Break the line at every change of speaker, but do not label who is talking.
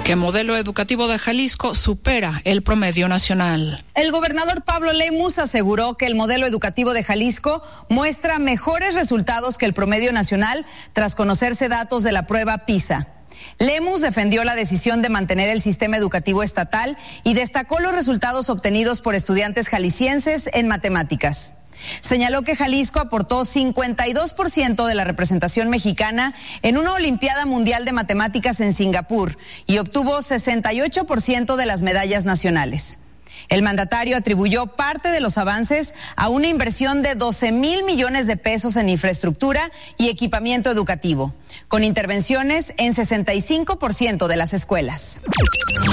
que modelo educativo de Jalisco supera el promedio nacional.
El gobernador Pablo Lemus aseguró que el modelo educativo de Jalisco muestra mejores resultados que el promedio nacional tras conocerse datos de la prueba PISA. Lemus defendió la decisión de mantener el sistema educativo estatal y destacó los resultados obtenidos por estudiantes jaliscienses en matemáticas. Señaló que Jalisco aportó 52% de la representación mexicana en una Olimpiada Mundial de Matemáticas en Singapur y obtuvo 68% de las medallas nacionales. El mandatario atribuyó parte de los avances a una inversión de 12,000 millones de pesos en infraestructura y equipamiento educativo, con intervenciones en 65% de las escuelas.